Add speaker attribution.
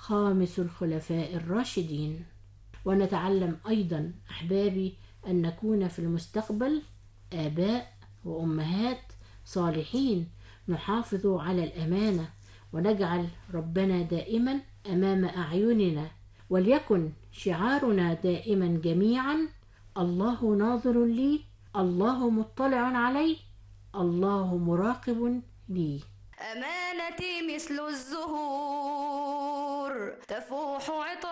Speaker 1: خامس الخلفاء الراشدين. ونتعلم أيضا أحبابي أن نكون في المستقبل آباء وأمهات صالحين، نحافظ على الأمانة ونجعل ربنا دائما أمام أعيننا، وليكن شعارنا دائما جميعا: الله ناظر لي، الله مطلع علي، الله مراقب لي.
Speaker 2: أمانتي مثل الزهور تفوح عطر